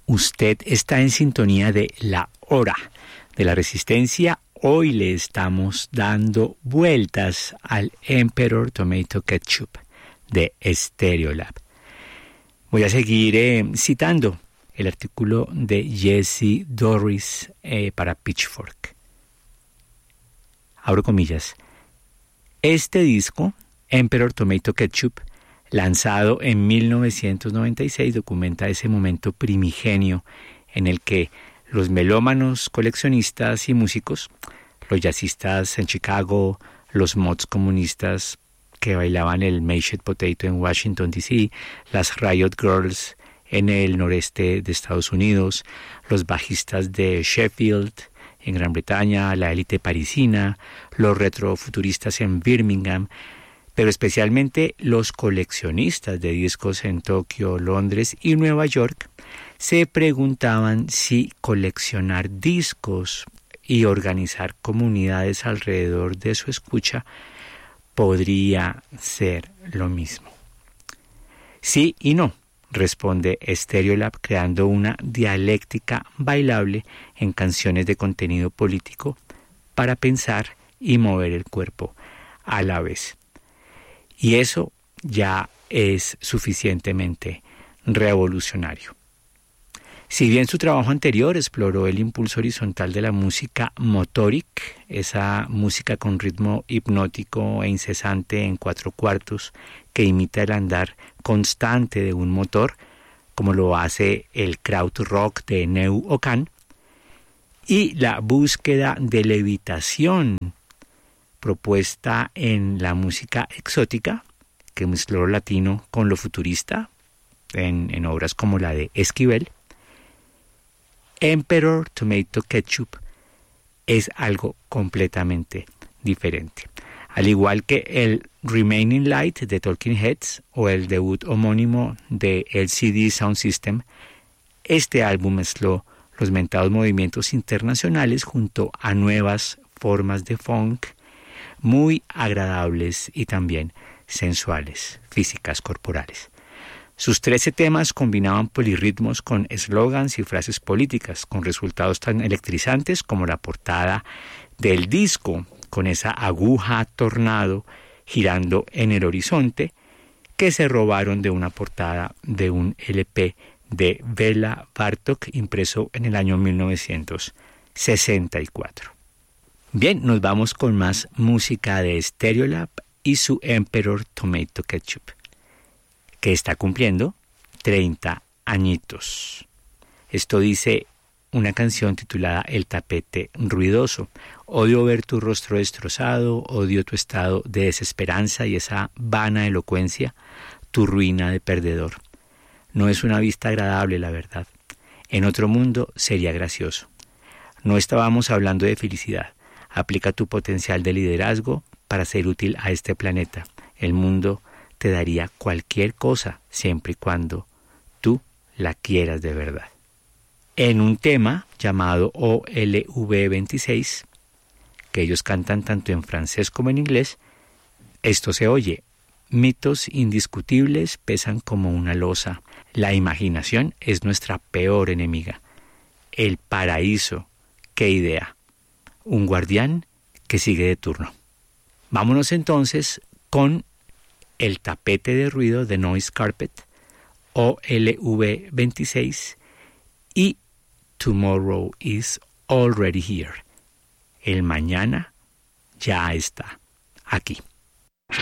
Usted está en sintonía de La Hora de la Resistencia. Hoy le estamos dando vueltas al Emperor Tomato Ketchup de Stereolab. Voy a seguir citando el artículo de Jesse Dorris para Pitchfork. Abro comillas. Este disco, Emperor Tomato Ketchup, lanzado en 1996, documenta ese momento primigenio en el que los melómanos, coleccionistas y músicos, los jazzistas en Chicago, los mods comunistas que bailaban el Mashed Potato en Washington, D.C., las Riot Girls en el noreste de Estados Unidos, los bajistas de Sheffield en Gran Bretaña, la élite parisina, los retrofuturistas en Birmingham, pero especialmente los coleccionistas de discos en Tokio, Londres y Nueva York, se preguntaban si coleccionar discos y organizar comunidades alrededor de su escucha podría ser lo mismo. Sí y no, responde Stereolab, creando una dialéctica bailable en canciones de contenido político para pensar y mover el cuerpo a la vez. Y eso ya es suficientemente revolucionario. Si bien su trabajo anterior exploró el impulso horizontal de la música motoric, esa música con ritmo hipnótico e incesante en 4/4 que imita el andar constante de un motor, como lo hace el krautrock de Neu Okan, y la búsqueda de levitación propuesta en la música exótica, que mezcló lo latino con lo futurista, en obras como la de Esquivel, Emperor Tomato Ketchup es algo completamente diferente. Al igual que el Remaining Light de Talking Heads o el debut homónimo de LCD Sound System, este álbum mezcló los mentados movimientos internacionales junto a nuevas formas de funk muy agradables y también sensuales, físicas, corporales. Sus 13 temas combinaban polirritmos con eslogans y frases políticas, con resultados tan electrizantes como la portada del disco, con esa aguja tornado girando en el horizonte, que se robaron de una portada de un LP de Bela Bartok impreso en el año 1964. Bien, nos vamos con más música de Stereolab y su Emperor Tomato Ketchup, que está cumpliendo 30 añitos. Esto dice una canción titulada El tapete ruidoso. Odio ver tu rostro destrozado, odio tu estado de desesperanza y esa vana elocuencia, tu ruina de perdedor. No es una vista agradable, la verdad. En otro mundo sería gracioso. No estábamos hablando de felicidad. Aplica tu potencial de liderazgo para ser útil a este planeta. El mundo te daría cualquier cosa siempre y cuando tú la quieras de verdad. En un tema llamado OLV26, que ellos cantan tanto en francés como en inglés, esto se oye: mitos indiscutibles pesan como una losa. La imaginación es nuestra peor enemiga. El paraíso, qué idea. Un guardián que sigue de turno. Vámonos entonces con El tapete de ruido de Noise Carpet, OLV26, y Tomorrow is already here. El mañana ya está aquí.